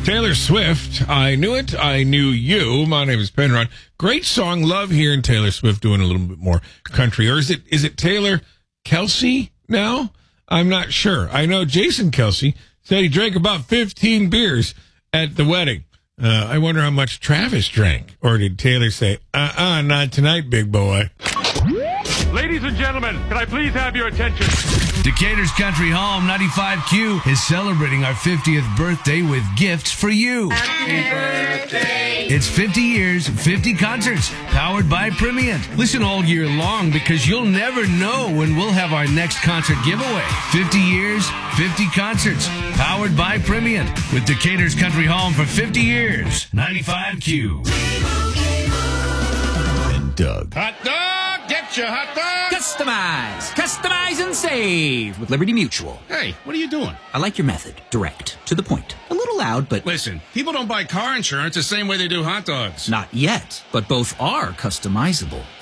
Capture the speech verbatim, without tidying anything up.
Taylor Swift, I Knew It, I Knew You. My name is Penrod. Great song. Love hearing Taylor Swift doing a little bit more country. Or is it is it Taylor Kelsey now? I'm not sure. I know Jason Kelsey said he drank about fifteen beers at the wedding. Uh, I wonder how much Travis drank. Or did Taylor say, uh-uh, not tonight, big boy? Ladies and gentlemen, can I please have your attention? Decatur's Country Home ninety-five Q is celebrating our fiftieth birthday with gifts for you. Happy birthday. It's fifty years, fifty concerts, powered by Primient. Listen all year long because you'll never know when we'll have our next concert giveaway. fifty years, fifty concerts, powered by Primient. With Decatur's Country Home for fifty years. ninety-five Q. And Doug. Hot dog! Get your hot dog! Customize, customize and save with Liberty Mutual. Hey, what are you doing? I like your method. Direct, to the point. A little loud, but... Listen, people don't buy car insurance the same way they do hot dogs. Not yet, but both are customizable.